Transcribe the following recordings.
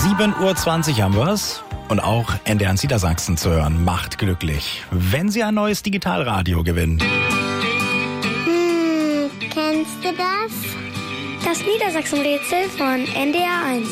7:20 Uhr haben wir's. Und auch NDR Niedersachsen zu hören macht glücklich, wenn Sie ein neues Digitalradio gewinnen. Kennst du das? Das Niedersachsen-Rätsel von NDR 1.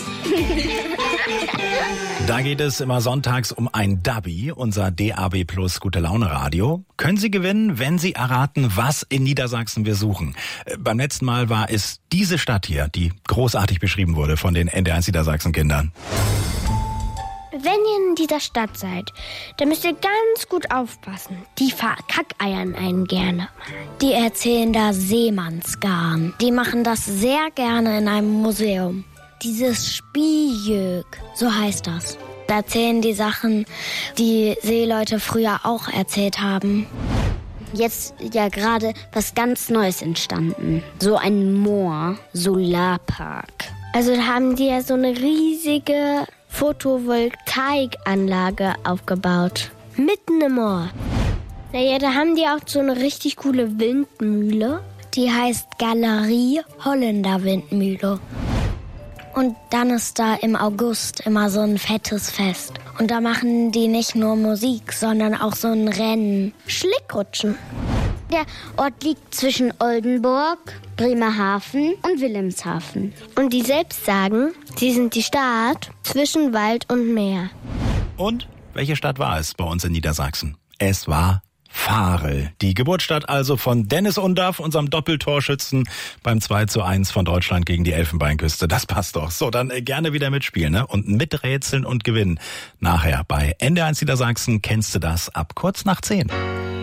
Da geht es immer sonntags um ein DABI, unser DAB Plus Gute-Laune-Radio. Können Sie gewinnen, wenn Sie erraten, was in Niedersachsen wir suchen. Beim letzten Mal war es diese Stadt hier, die großartig beschrieben wurde von den NDR Niedersachsen-Kindern. Wenn ihr in dieser Stadt seid, dann müsst ihr ganz gut aufpassen. Die verkackeiern einen gerne. Die erzählen da Seemannsgarn. Die machen das sehr gerne in einem Museum. Dieses Spieljög, so heißt das. Da erzählen die Sachen, die Seeleute früher auch erzählt haben. Jetzt ja gerade was ganz Neues entstanden. So ein Moor-Solarpark. Also da haben die ja so eine riesige Photovoltaikanlage aufgebaut. Mitten im Moor. Naja, da haben die auch so eine richtig coole Windmühle. Die heißt Galerie Holländer Windmühle. Und dann ist da im August immer so ein fettes Fest. Und da machen die nicht nur Musik, sondern auch so ein Rennen. Schlickrutschen. Der Ort liegt zwischen Oldenburg, Bremerhaven und Wilhelmshaven. Und die selbst sagen, sie sind die Stadt zwischen Wald und Meer. Und welche Stadt war es bei uns in Niedersachsen? Es war Varel. Die Geburtsstadt also von Dennis Undaff, unserem Doppeltorschützen beim 2:1 von Deutschland gegen die Elfenbeinküste. Das passt doch. So, dann gerne wieder mitspielen, ne? Und miträtseln und gewinnen. Nachher bei NDR 1 Niedersachsen kennst du das ab kurz nach 10.